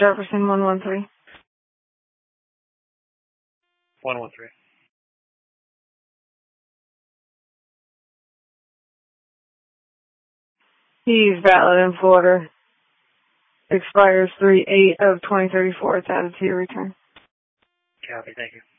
Jefferson 113. 113. He's valid in Florida. Expires 3/8 of 2034. It's added to your return. Copy, thank you.